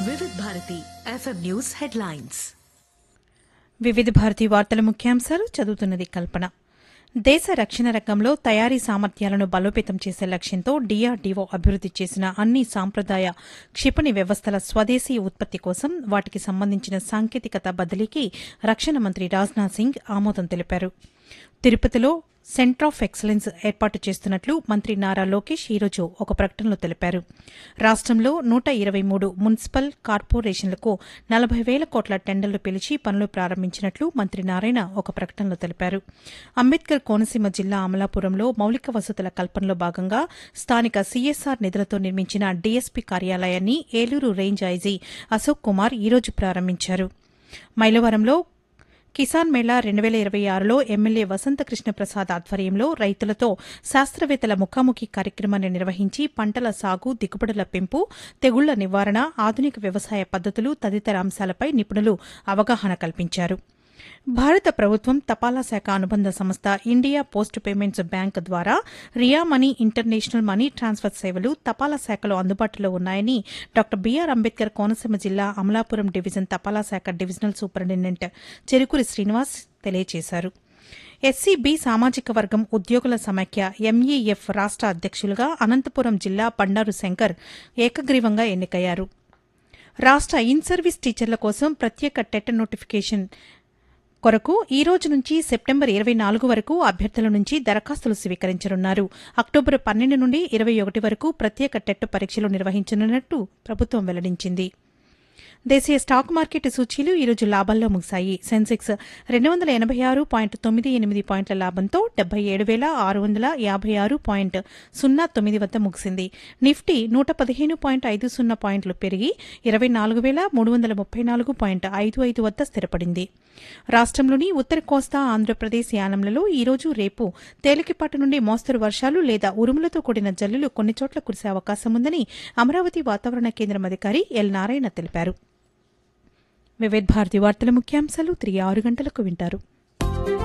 వివిధ Bharati FM news headlines. వివిధ భారతి వార్తల ముఖ్యాంశాలు చదువుతున్నది కల్పన. దేశ రక్షణ రంగంలో తయారీ సామర్థ్యాలను బలోపేతం చేసే లక్ష్యంతో డీఆర్డీఓ అభివృద్ది చేసిన అన్ని సాంప్రదాయ క్షిపణి వ్యవస్థల స్వదేశీ ఉత్పత్తి కోసం వాటికి సంబంధించిన సాంకేతికత బదిలీకి రక్షణ మంత్రి రాజ్నాథ్ సింగ్ ఆమోదం తెలిపారు. తిరుపతిలో సెంటర్ ఆఫ్ ఎక్సలెన్స్ ఏర్పాటు చేస్తున్నట్లు మంత్రి నారా లోకేష్ ఈరోజు ఒక ప్రకటనలో తెలిపారు. రాష్టంలో 123 మున్సిపల్ కార్పొరేషన్లకు 40,000 కోట్ల టెండర్లు పిలిచి పనులు ప్రారంభించినట్లు మంత్రి నారాయణ ఒక ప్రకటనలో తెలిపారు. అంబేద్కర్ కోనసీమ జిల్లా అమలాపురంలో మౌలిక వసతుల కల్పనలో భాగంగా స్థానిక సీఎస్ఆర్ నిధులతో నిర్మించిన డీఎస్పీ కార్యాలయాన్ని ఏలూరు రేంజ్ ఐజీ అశోక్ కుమార్ ఈరోజు ప్రారంభించారు. మైలవరంలో కిసాన్ మేళా 2026లో ఎమ్మెల్యే వసంతకృష్ణ ప్రసాద్ ఆధ్వర్యంలో రైతులతో శాస్త్రవేత్తల ముఖాముఖి కార్యక్రమాన్ని నిర్వహించి పంటల సాగు, దిగుబడుల పెంపు, తెగుళ్ల నివారణ, ఆధునిక వ్యవసాయ పద్దతులు తదితర అంశాలపై నిపుణులు అవగాహన కల్పించారు. భారత ప్రభుత్వం తపాలా శాఖ అనుబంధ సంస్థ ఇండియా పోస్ట్ పేమెంట్స్ బ్యాంక్ ద్వారా Riya money international money transfer సేవలు తపాలా శాఖలో అందుబాటులో ఉన్నాయని డాక్టర్ బీఆర్ అంబేద్కర్ కోనసీమ జిల్లా అమలాపురం డివిజన్ తపాలా శాఖ డివిజనల్ సూపరింటెండెంట్ చెరుకూరి శ్రీనివాస్ తెలియజేశారు. ఎస్సీబీ సామాజిక వర్గం ఉద్యోగుల సమైక్య ఎంఈఎఫ్ రాష్ట అధ్యక్షులుగా అనంతపురం జిల్లా బండారు శంకర్ ఏకగ్రీవంగా ఎన్నికయ్యారు. రాష్ట ఇన్ సర్వీస్ టీచర్ల కోసం ప్రత్యేక టెట్ నోటిఫికేషన్ కొరకు ఈ రోజు నుంచి సెప్టెంబర్ 24 వరకు అభ్యర్థుల నుంచి దరఖాస్తులు స్వీకరించనున్నారు. అక్టోబర్ 12 నుండి 21 వరకు ప్రత్యేక టెట్ పరీక్షలు నిర్వహించనున్నట్టు ప్రభుత్వం వెల్లడించింది. దేశీయ స్టాక్ మార్కెట్ సూచీలు ఈరోజు లాభాల్లో ముగిశాయి. సెన్సెక్స్ 286.98 పాయింట్ల లాభంతో 77,656.09 వద్ద ముగిసింది. నిఫ్టీ 115.50 పాయింట్లు పెరిగి 24,334.55 వద్ద స్థిరపడింది. రాష్టంలోని ఉత్తర కోస్తా, ఆంధ్రప్రదేశ్, యానంలలో ఈరోజు, రేపు తేలికపాటి నుండి మోస్తరు వర్షాలు లేదా ఉరుములతో కూడిన జల్లులు కొన్ని చోట్ల కురిసే అవకాశం ఉందని అమరావతి వాతావరణ కేంద్రం అధికారి ఎల్ నారాయణ తెలిపారు. వివిధ భారతి వార్తల ముఖ్యాంశాలు 6 గంటలకు వింటారు.